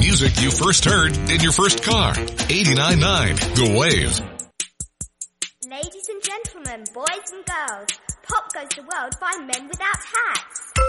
music you first heard in your first car. 89.9 The Wave. Ladies and gentlemen, boys and girls, Pop Goes the World by Men Without Hats.